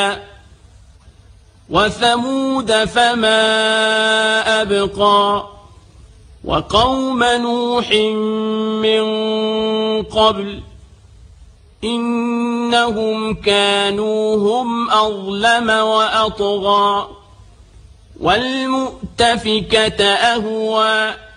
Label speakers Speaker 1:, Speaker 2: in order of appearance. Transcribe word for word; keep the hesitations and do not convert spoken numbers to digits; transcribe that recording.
Speaker 1: وثمود فما أبقى وقوم نوح من قبل إنهم كانوا هم أظلم وأطغى والمؤتفكة أهوى